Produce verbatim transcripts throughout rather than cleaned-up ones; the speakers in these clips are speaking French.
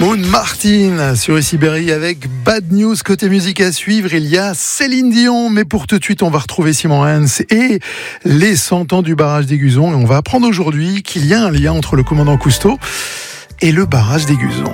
Moon Martin sur Ici Berry avec Bad News. Côté musique à suivre, il y a Céline Dion. Mais pour tout de suite, on va retrouver Simon Hans et les cent ans du barrage d'Aiguzon. Et on va apprendre aujourd'hui qu'il y a un lien entre le commandant Cousteau et le barrage d'Aiguzon.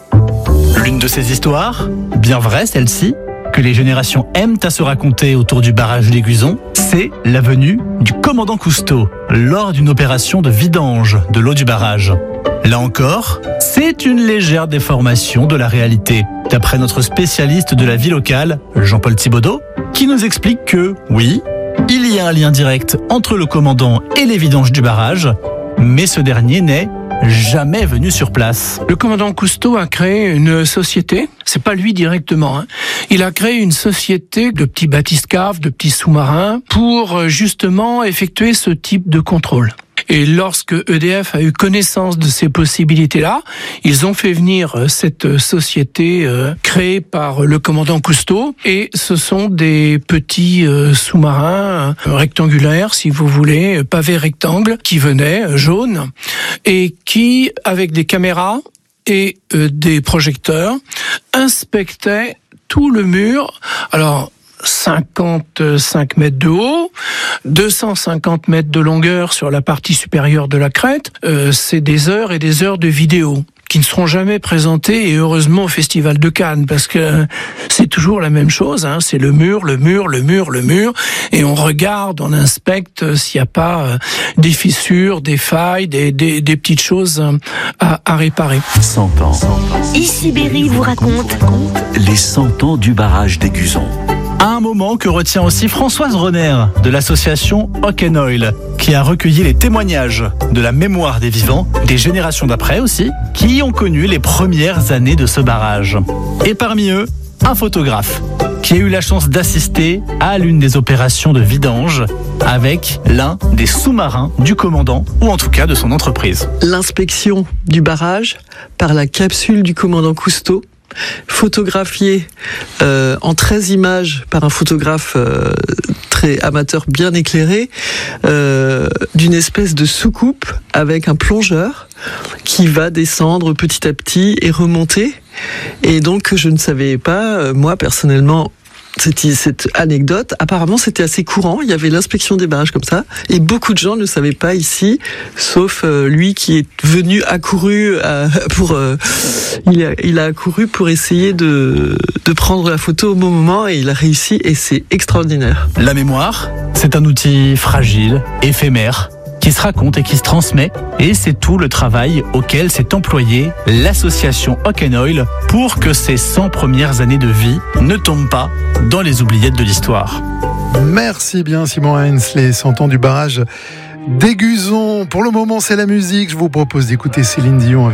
L'une de ces histoires, bien vraie celle-ci, que les générations aiment à se raconter autour du barrage d'Aiguzon, c'est la venue du commandant Cousteau lors d'une opération de vidange de l'eau du barrage. Là encore, c'est une légère déformation de la réalité, d'après notre spécialiste de la vie locale, Jean-Paul Thibaudot, qui nous explique que, oui, il y a un lien direct entre le commandant et les vidanges du barrage, mais ce dernier n'est jamais venu sur place. Le commandant Cousteau a créé une société, c'est pas lui directement, hein. Il a créé une société de petits bathyscaves, de petits sous-marins, pour justement effectuer ce type de contrôle. Et lorsque E D F a eu connaissance de ces possibilités-là, ils ont fait venir cette société euh, créée par le commandant Cousteau. Et ce sont des petits euh, sous-marins euh, rectangulaires, si vous voulez, pavés rectangles, qui venaient, euh, jaunes, et qui, avec des caméras et euh, des projecteurs, inspectaient tout le mur. Alors, cinquante-cinq mètres de haut, deux cent cinquante mètres de longueur sur la partie supérieure de la crête. Euh, c'est des heures et des heures de vidéos qui ne seront jamais présentées, et heureusement, au Festival de Cannes, parce que c'est toujours la même chose, hein, c'est le mur, le mur, le mur, le mur, et on regarde, on inspecte s'il n'y a pas euh, des fissures, des failles, des, des, des petites choses à, à réparer. cent ans. Ici Berry vous raconte Les cent ans du barrage d'Aiguzon. Un moment que retient aussi Françoise Renner de l'association Hock&Oil, qui a recueilli les témoignages de la mémoire des vivants, des générations d'après aussi, qui ont connu les premières années de ce barrage. Et parmi eux, un photographe qui a eu la chance d'assister à l'une des opérations de vidange avec l'un des sous-marins du commandant, ou en tout cas de son entreprise. L'inspection du barrage par la capsule du commandant Cousteau, photographié euh, en treize images par un photographe euh, très amateur, bien éclairé, euh, d'une espèce de soucoupe avec un plongeur qui va descendre petit à petit et remonter. Et donc je ne savais pas, euh, moi personnellement, Cette, cette anecdote, apparemment c'était assez courant, il y avait l'inspection des barrages comme ça, et beaucoup de gens ne savaient pas ici, sauf euh, lui qui est venu accouru euh, pour, euh, il, a, il a accouru pour essayer de, de prendre la photo au bon moment, et il a réussi, et c'est extraordinaire. La mémoire, c'est un outil fragile, éphémère, qui se raconte et qui se transmet, et c'est tout le travail auquel s'est employée l'association Hock&Oil pour que ces cent premières années de vie ne tombent pas dans les oubliettes de l'histoire. Merci bien Simon Hans, les cent ans du barrage d'Aiguzon. Pour le moment, c'est la musique. Je vous propose d'écouter Céline Dion avec